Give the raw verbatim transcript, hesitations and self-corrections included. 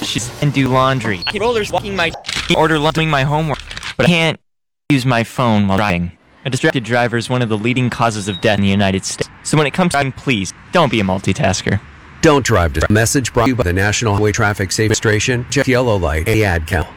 sheets and do laundry. I can rollers walking my order doing my homework, but I can't use my phone while driving. A distracted driver is one of the leading causes of death in the United States. So when it comes to driving, please don't be a multitasker. Don't drive to. Message brought to you by the National Highway Traffic Safety Administration. Check yellow light. A ad count.